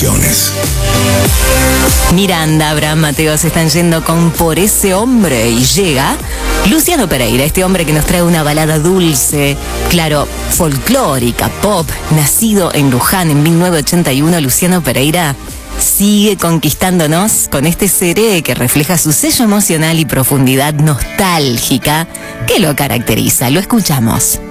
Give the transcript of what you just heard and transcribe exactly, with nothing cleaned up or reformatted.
Miranda, Abraham Mateo se están yendo con Por ese hombre y llega Luciano Pereira, este hombre que nos trae una balada dulce, claro, folclórica, pop, nacido en Luján en mil novecientos ochenta y uno. Luciano Pereira sigue conquistándonos con este seré que refleja su sello emocional y profundidad nostálgica que lo caracteriza. Lo escuchamos.